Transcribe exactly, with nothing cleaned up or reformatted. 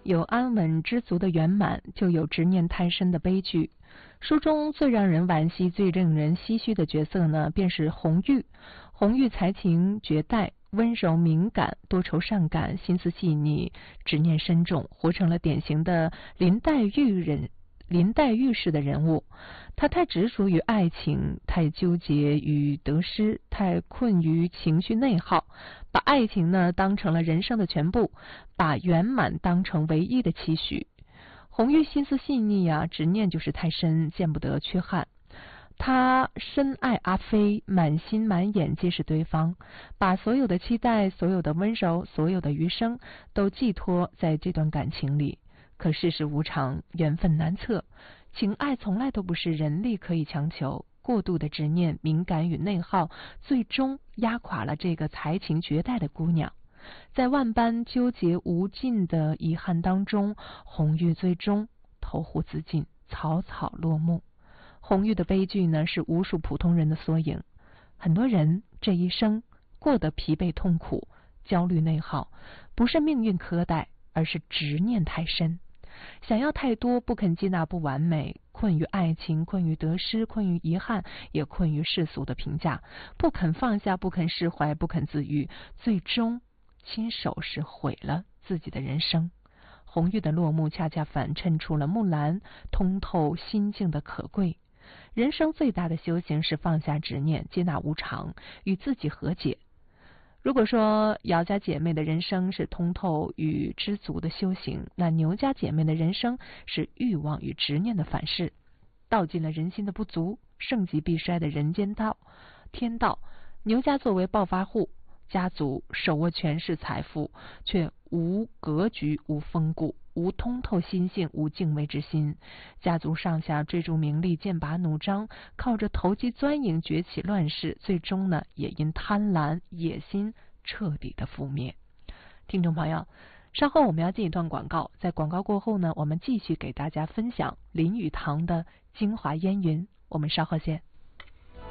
有安稳知足的圆满，就有执念太深的悲剧。书中最让人惋惜、最令人唏嘘的角色呢，便是红玉。红玉才情绝代，温柔敏感，多愁善感，心思细腻，执念深重，活成了典型的林黛玉人。林黛玉式的人物，她太执着于爱情，太纠结于得失，太困于情绪内耗，把爱情呢当成了人生的全部，把圆满当成唯一的期许。红玉心思细腻啊，执念就是太深，见不得缺憾。她深爱阿飞，满心满眼皆是对方，把所有的期待、所有的温柔、所有的余生都寄托在这段感情里。可世事无常，缘分难测，情爱从来都不是人力可以强求。过度的执念、敏感与内耗，最终压垮了这个才情绝代的姑娘。在万般纠结无尽的遗憾当中，红玉最终投湖自尽，草草落幕。红玉的悲剧呢，是无数普通人的缩影。很多人这一生过得疲惫痛苦、焦虑内耗，不是命运苛待，而是执念太深。想要太多，不肯接纳不完美，困于爱情，困于得失，困于遗憾，也困于世俗的评价，不肯放下，不肯释怀，不肯自愈，最终亲手是毁了自己的人生。红玉的落幕恰恰反衬出了木兰通透心境的可贵。人生最大的修行是放下执念，接纳无常，与自己和解。如果说姚家姐妹的人生是通透与知足的修行，那牛家姐妹的人生是欲望与执念的反噬，道尽了人心的不足，盛极必衰的人间道天道。牛家作为暴发户，家族手握权势财富，却无格局、无风骨、无通透心性、无敬畏之心。家族上下追逐名利，剑拔弩张，靠着投机钻营崛起乱世，最终呢也因贪婪野心彻底的覆灭。听众朋友，稍后我们要进一段广告，在广告过后呢，我们继续给大家分享林语堂的精华烟云，我们稍后见。